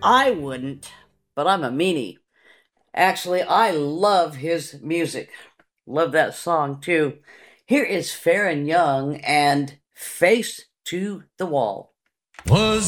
I wouldn't, but I'm a meanie. Actually, I love his music. Love that song too. Here is Farron Young and Face to the Wall. Was